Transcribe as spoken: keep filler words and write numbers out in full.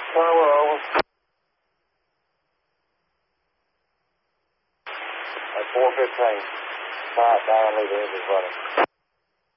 Tower, over. At four fifteen. Quiet down, leave the engines running.